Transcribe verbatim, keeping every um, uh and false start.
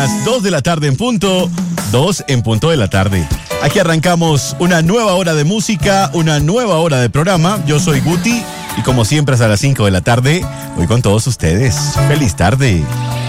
Las dos de la tarde en punto, dos en punto de la tarde. Aquí arrancamos una nueva hora de música, una nueva hora de programa. Yo soy Guti y como siempre hasta las cinco de la tarde voy con todos ustedes. ¡Feliz tarde!